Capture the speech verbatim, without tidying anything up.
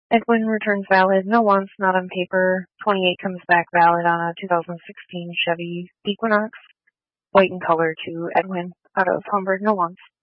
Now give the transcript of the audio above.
Edwin returns valid. No once, not on paper. twenty-eight comes back valid on a two thousand sixteen Chevy Equinox. White in color to Edwin out of Homburg. No once.